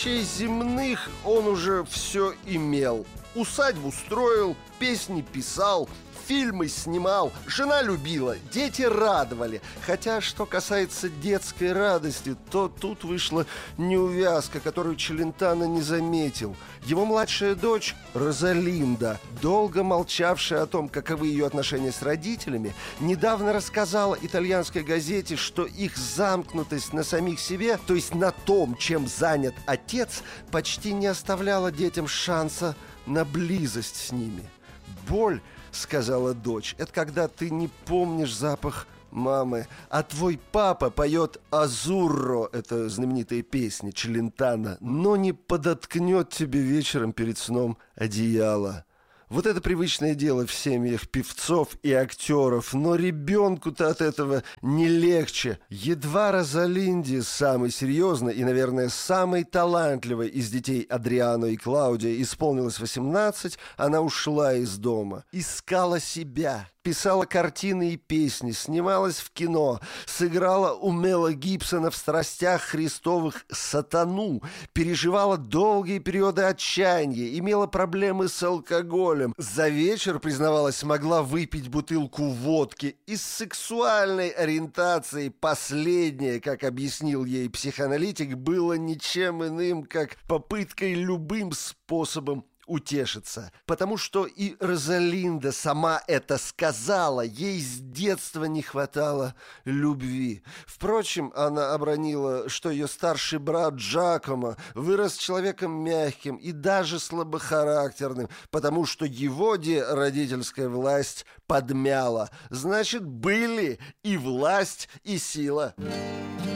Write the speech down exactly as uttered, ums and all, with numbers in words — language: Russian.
вещей земных он уже все имел. Усадьбу строил, песни писал, фильмы снимал, жена любила, дети радовали. Хотя, что касается детской радости, то тут вышла неувязка, которую Челентано не заметил. Его младшая дочь, Розалинда, долго молчавшая о том, каковы ее отношения с родителями, недавно рассказала итальянской газете, что их замкнутость на самих себе, то есть на том, чем занят отец, почти не оставляла детям шанса на близость с ними. «Боль, — сказала дочь, — это когда ты не помнишь запах мамы, а твой папа поет «Азурро», это знаменитая песня Челентано, но не подоткнет тебе вечером перед сном одеяло». Вот это привычное дело в семьях певцов и актеров, но ребенку-то от этого не легче. Едва Розалинде, самой серьезной и, наверное, самой талантливой из детей Адриано и Клаудия, исполнилось восемнадцать, она ушла из дома, искала себя. Писала картины и песни, снималась в кино, сыграла у Мела Гибсона в «Страстях Христовых» сатану, переживала долгие периоды отчаяния, имела проблемы с алкоголем. За вечер, признавалась, могла выпить бутылку водки. Из сексуальной ориентации последнее, как объяснил ей психоаналитик, было ничем иным, как попыткой любым способом утешиться, потому что и Розалинда сама это сказала, ей с детства не хватало любви. Впрочем, она обронила, что ее старший брат Джакомо вырос человеком мягким и даже слабохарактерным, потому что его де родительская власть подмяла. Значит, были и власть, и сила.